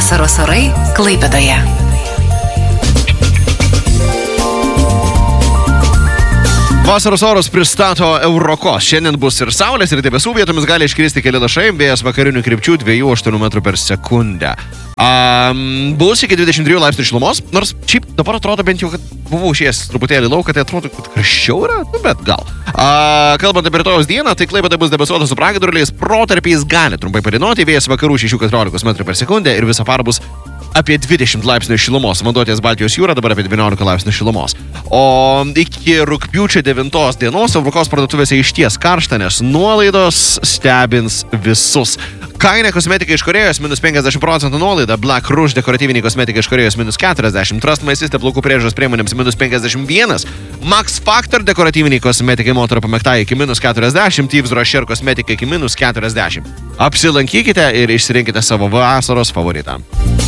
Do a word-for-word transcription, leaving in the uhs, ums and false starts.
Vasaros orai Klaipėdoje. Vasaros orus pristato Eurokos. Šiandien bus ir saulės, ir debesų, vietomis gali iškristi keli lašai, vėjas vakarinių krypčių dviejų aštuonių metrų per sekundę. Um, bus iki dvidešimt trijų laipsnių šilumos, nors šiaip dabar atrodo bent jau, kad buvau išėjęs truputėlį lauką, tai atrodo, kad karščiau yra, nu bet gal. Uh, kalbant apie rytojaus dieną, tai Klaipėda bus debesuota su pragiedruliais, protarpiais gali trumpai palynoti, vėjas vakarų šešių keturiolikos metrų per sekundę ir visą parą bus apie dvidešimt laipsnių šilumos. Vanduo ties Baltijos jūra dabar apie devyniolika laipsnių šilumos. O iki rugpjūčio devintos dienos Eurokos parduotuvėse išties karšta, nes nuolaidos stebins visus. Kainė kosmetika iš Korėjos minus penkiasdešimt procentų nuolaida, Black Rouge dekoratyviniai kosmetika iš Korėjos minus keturiasdešimt, Trust Maisystė plaukų priežiūros priemonėms minus penkiasdešimt vienas, Max Factor dekoratyviniai kosmetikai moterų pamėgtai iki minus keturiasdešimt, Yves Rocher kosmetika iki minus keturiasdešimt. Apsilankykite ir išsirinkite savo vasaros favoritą.